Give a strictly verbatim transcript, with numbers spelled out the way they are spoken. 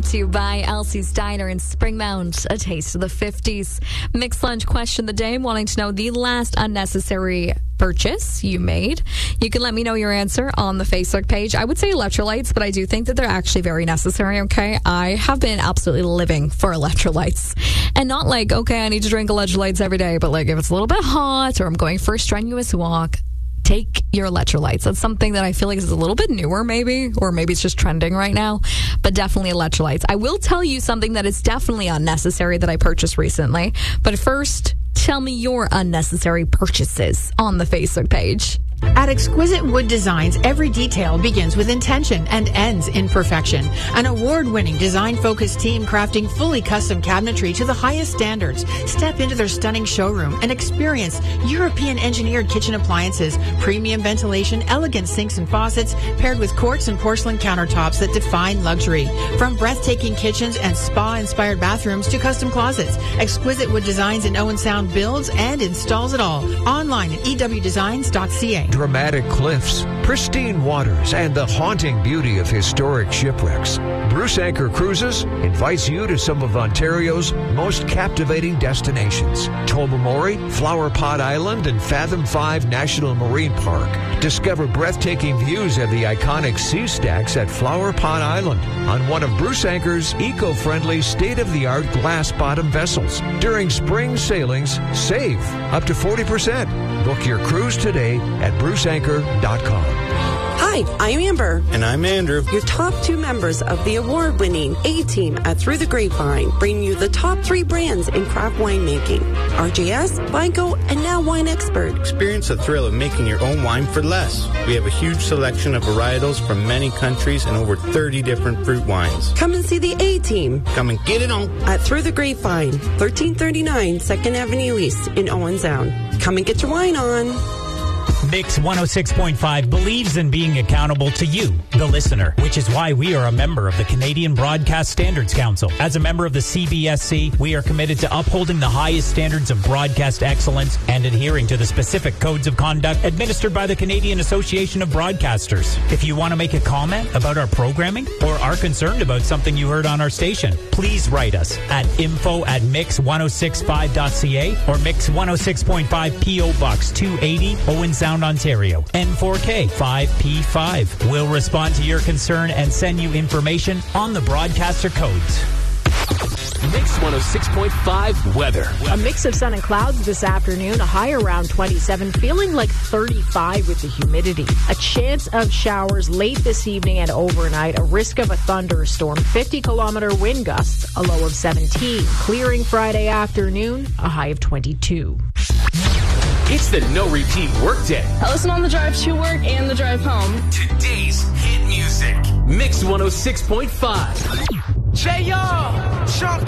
to you by Elsie's Diner in Springmount, a taste of the fifties. Mixed lunch question of the day, wanting to know the last unnecessary purchase you made. You can let me know your answer on the Facebook page. I would say electrolytes, but I do think that they're actually very necessary, okay? I have been absolutely living for electrolytes. And not like, okay, I need to drink electrolytes every day, but like if it's a little bit hot or I'm going for a strenuous walk, take your electrolytes. That's something that I feel like is a little bit newer maybe, or maybe it's just trending right now, but definitely electrolytes. I will tell you something that is definitely unnecessary that I purchased recently, but first, tell me your unnecessary purchases on the Facebook page. At Exquisite Wood Designs, every detail begins with intention and ends in perfection. An award-winning design-focused team crafting fully custom cabinetry to the highest standards. Step into their stunning showroom and experience European-engineered kitchen appliances, premium ventilation, elegant sinks and faucets, paired with quartz and porcelain countertops that define luxury. From breathtaking kitchens and spa-inspired bathrooms to custom closets, Exquisite Wood Designs in Owen Sound builds and installs it all. Online at e w designs dot c a. Dramatic cliffs, pristine waters, and the haunting beauty of historic shipwrecks. Bruce Anchor Cruises invites you to some of Ontario's most captivating destinations. Tobermory, Flower Pot Island, and Fathom five National Marine Park. Discover breathtaking views of the iconic sea stacks at Flower Pot Island on one of Bruce Anchor's eco-friendly, state-of-the-art glass-bottom vessels. During spring sailings, save up to forty percent. Book your cruise today at bruce anchor dot com. Hi, I'm Amber. And I'm Andrew. Your top two members of the award-winning A-Team at Through the Grapevine bring you the top three brands in craft winemaking. R J S, Vigo, and now Wine Expert. Experience the thrill of making your own wine for less. We have a huge selection of varietals from many countries and over thirty different fruit wines. Come and see the A-Team. Come and get it on. At Through the Grapevine, thirteen thirty-nine second Avenue East in Owen Sound. Come and get your wine on. Mix one oh six point five believes in being accountable to you, the listener, which is why we are a member of the Canadian Broadcast Standards Council. As a member of the C B S C, we are committed to upholding the highest standards of broadcast excellence and adhering to the specific codes of conduct administered by the Canadian Association of Broadcasters. If you want to make a comment about our programming or are concerned about something you heard on our station, please write us at info at mix ten sixty-five dot c a or Mix one oh six point five P O Box two eighty, Owen Sound, Ontario, N four K five P five. We'll respond to your concern and send you information on the broadcaster codes. Mix one oh six point five weather. A mix of sun and clouds this afternoon, a high around twenty-seven, feeling like thirty-five with the humidity. A chance of showers late this evening and overnight, a risk of a thunderstorm, fifty kilometer wind gusts, a low of seventeen. Clearing Friday afternoon, a high of twenty-two. It's the no repeat workday. I listen on the drive to work and the drive home. Today's hit music. Mix one oh six point five. J R, Sean